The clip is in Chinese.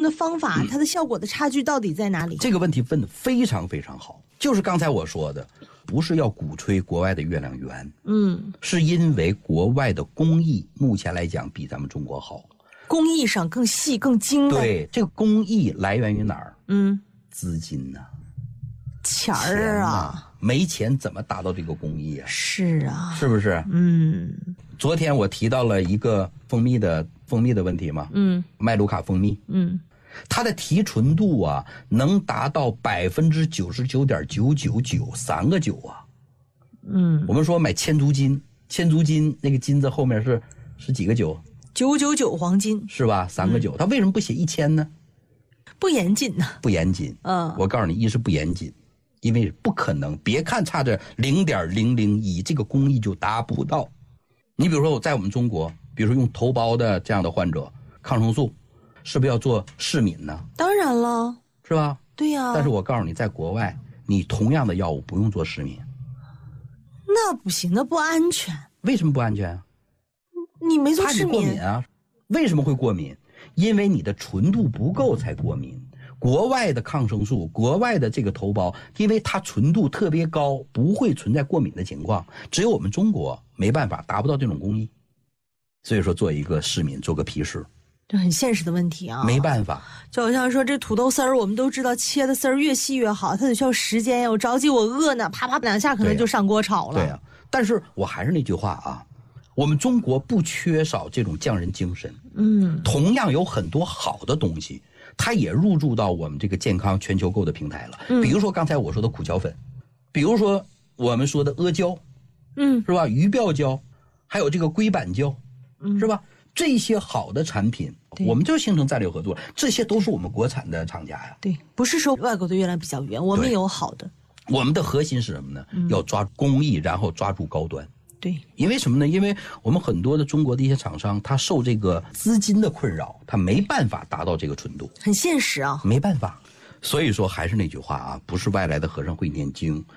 的方法，它的效果的差距到底在哪里？ 这个问题问得非常非常好，就是刚才我说的，不是要鼓吹国外的月亮圆，是因为国外的工艺目前来讲比咱们中国好， 工艺上更细更精的。 对，这个工艺来源于哪儿？资金呢？ 钱儿啊， 没钱怎么达到这个工艺啊？ 是啊， 是不是？昨天我提到了一个蜂蜜的问题嘛，麦卢卡蜂蜜，它的提纯度啊，能达到99.999%，三个9啊。我们说买千足金那个金子后面是几个9？999 黄金是吧？三个9，它为什么不写1000呢？ 不严谨呢？ 不严谨。我告诉你，一是不严谨，因为不可能。别看差着0.001，这个工艺就达不到。你比如说我在我们中国，比如说用头孢的这样的患者，抗生素是不是要做试敏呢？ 当然了， 是吧？ 对呀。 但是我告诉你，在国外，你同样的药物不用做试敏。 那不行，那不安全。 为什么不安全啊？ 你没做试敏。 怕你过敏啊？为什么会过敏？因为你的纯度不够才过敏。国外的抗生素，国外的这个头孢，因为它纯度特别高，不会存在过敏的情况。只有我们中国没办法达不到这种工艺，所以说做一个试敏，做个皮试， 这很现实的问题啊。 没办法， 就好像说这土豆丝儿，我们都知道切的丝儿越细越好，它得需要时间呀。我着急，我饿呢，啪啪2下可能就上锅炒了。 对啊，但是我还是那句话啊，我们中国不缺少这种匠人精神。同样有很多好的东西。它也入驻到我们这个健康全球购的平台了，比如说刚才我说的苦荞粉，比如说我们说的阿胶，是吧？鱼鳔胶，还有这个硅板胶，是吧？这些好的产品，我们就形成战略合作，这些都是我们国产的厂家呀。 对，不是说外国的月亮比较圆，我们有好的。 我们的核心是什么呢？要抓工艺，然后抓住高端。 对， 因为什么呢？因为我们很多的中国的一些厂商，他受这个资金的困扰，他没办法达到这个纯度， 很现实啊， 没办法。所以说还是那句话啊，不是外来的和尚会念经，